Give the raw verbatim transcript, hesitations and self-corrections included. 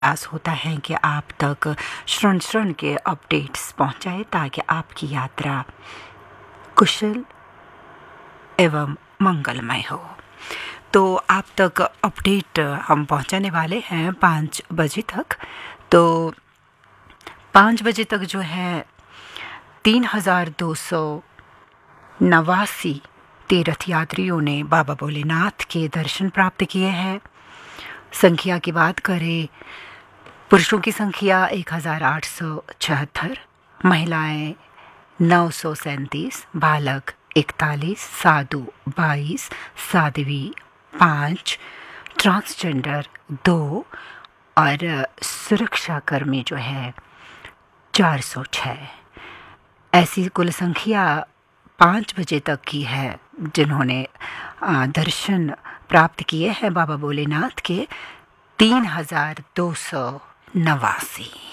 प्रयास होता है कि आप तक क्षण क्षण के अपडेट्स पहुंचाए ताकि आपकी यात्रा कुशल एवं मंगलमय हो। तो आप तक अपडेट हम पहुंचाने वाले हैं पाँच बजे तक। तो पाँच बजे तक जो है तीन हज़ार दो सौ नवासी तीर्थ यात्रियों ने बाबा भोलेनाथ के दर्शन प्राप्त किए हैं। संख्या की बात करें, पुरुषों की संख्या एक हज़ार आठ सौ छिहत्तर, महिलाएं नौ सौ सैंतीस, बालक इकतालीस, साधु बाईस, साध्वी पाँच, ट्रांसजेंडर दो और सुरक्षाकर्मी जो है चार सौ छः। ऐसी कुल संख्या पाँच बजे तक की है जिन्होंने दर्शन प्राप्त किए हैं बाबा भोलेनाथ के, तीन हज़ार दो सौ नवासी।